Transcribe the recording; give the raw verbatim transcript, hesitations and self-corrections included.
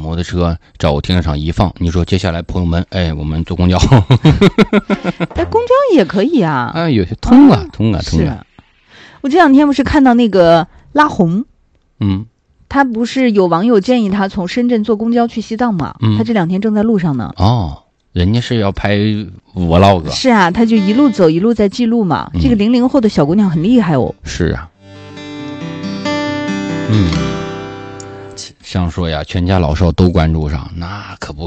摩托车找停车场一放，你说接下来朋友们，哎，我们坐公交。 哎，公交也可以啊。 啊，有些通啊，通啊，通是啊。 我这两天不是看到那个拉红， 嗯， 他不是有网友建议他从深圳坐公交去西藏吗？ 嗯， 他这两天正在路上呢。 哦，人家是要拍 vlog。 是啊，他就一路走一路在记录嘛。 嗯、 这个零零后的小姑娘很厉害哦。 是啊。嗯，想说呀，全家老少都关注上，那可不